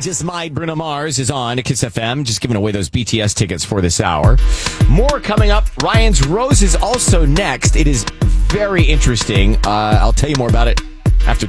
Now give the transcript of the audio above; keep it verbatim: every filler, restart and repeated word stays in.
Just Might, Bruno Mars is on at Kiss F M, just giving away those B T S tickets for this hour. More coming up. Ryan's Rose is also next. It is very interesting. Uh, I'll tell you more about it